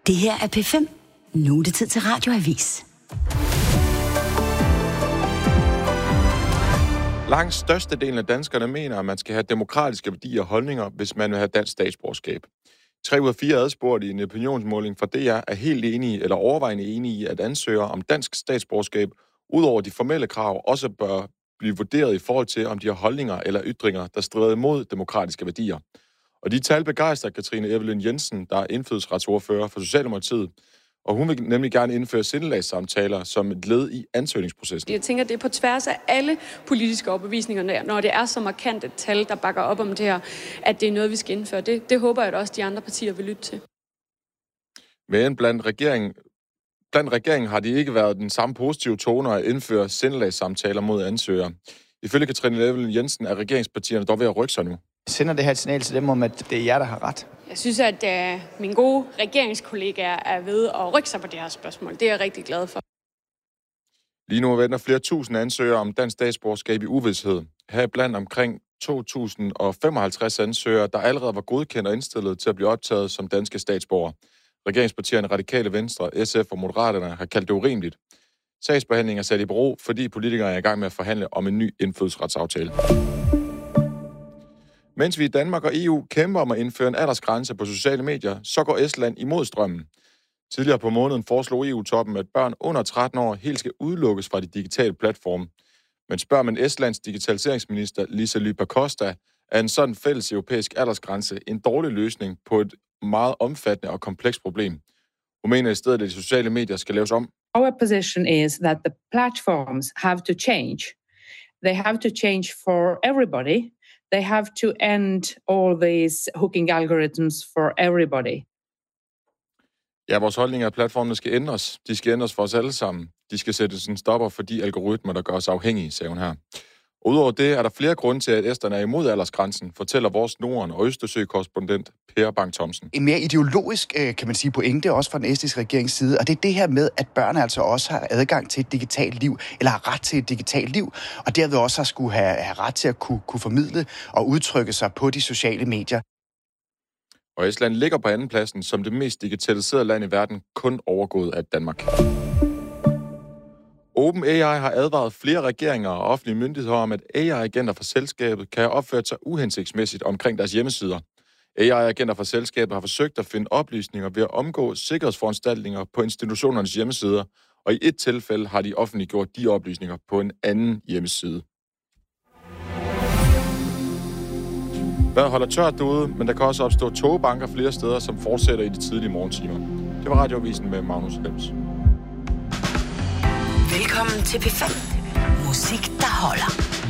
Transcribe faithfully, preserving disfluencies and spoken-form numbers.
Det her er P fem. Nu er det tid til Radioavis. Langt størstedelen af danskerne mener, at man skal have demokratiske værdier og holdninger, hvis man vil have dansk statsborgerskab. Tre ud af fire adspurgte i en opinionsmåling fra D R er helt enige eller overvejende enige i, at ansøgere om dansk statsborgerskab, udover de formelle krav, også bør blive vurderet i forhold til, om de har holdninger eller ytringer, der strider imod demokratiske værdier. Og de tal begejstrer Katrine Evelyn Jensen, der er indfødsretsordfører for Socialdemokratiet, og hun vil nemlig gerne indføre sindelagssamtaler som et led i ansøgningsprocessen. Jeg tænker, det er på tværs af alle politiske overbevisninger, når det er så markant et tal, der bakker op om det her, at det er noget, vi skal indføre. Det, det håber jeg, at også de andre partier vil lytte til. Men blandt regeringen, blandt regeringen har det ikke været den samme positive tone at indføre sindelagssamtaler mod ansøgere. Ifølge Katrine Evelyn Jensen er regeringspartierne dog ved at rykke sig nu. Sender det her et signal til dem om, at det er jer, der har ret? Jeg synes, at uh, mine gode regeringskollegaer er ved at rykke sig på det her spørgsmål. Det er jeg rigtig glad for. Lige nu venter flere tusind ansøgere om dansk statsborgerskab i uvished. Her blandt omkring to tusind og femoghalvtreds ansøgere, der allerede var godkendt og indstillet til at blive optaget som danske statsborgere. Regeringspartierne Radikale Venstre, S F og Moderaterne har kaldt det urimeligt. Sagsbehandling er sat i bero, fordi politikere er i gang med at forhandle om en ny indfødsretsaftale. Mens vi i Danmark og E U kæmper om at indføre en aldersgrænse på sociale medier, så går Estland imod strømmen. Tidligere på måneden foreslog E U-toppen, at børn under tretten år helt skal udelukkes fra de digitale platforme. Men spørger man Estlands digitaliseringsminister Liisa Pakosta, er en sådan fælles europæisk aldersgrænse en dårlig løsning på et meget omfattende og komplekst problem. Hun mener i stedet, at de sociale medier skal laves om. Our position is that the platforms have to change. They have to change for everybody. They have to end all these hooking algorithms for everybody. Ja, vores holdning er, at platformene skal ændres. De skal ændres for os alle sammen. De skal sættes en stopper for de algoritmer, der gør os afhængige, sagde hun her. Udover det er der flere grunde til, at esterne er imod aldersgrænsen, fortæller vores Norden- og Østersø-korrespondent Per Bang-Thomsen. En mere ideologisk, kan man sige, pointe også fra den estiske regerings side, og det er det her med, at børn altså også har adgang til et digitalt liv, eller har ret til et digitalt liv, og derved også har skulle have, have ret til at kunne, kunne formidle og udtrykke sig på de sociale medier. Og Estland ligger på andenpladsen som det mest digitaliserede land i verden, kun overgået af Danmark. OpenAI har advaret flere regeringer og offentlige myndigheder om, at A I-agenter fra selskabet kan have opført sig uhensigtsmæssigt omkring deres hjemmesider. A I-agenter fra selskabet har forsøgt at finde oplysninger ved at omgå sikkerhedsforanstaltninger på institutionernes hjemmesider, og i et tilfælde har de offentliggjort de oplysninger på en anden hjemmeside. Vejret holder tørt derude, men der kan også opstå togbanker flere steder, som fortsætter i de tidlige morgentimer. Det var Radioavisen med Magnus Lems. Velkommen til P fem. Musik, der holder.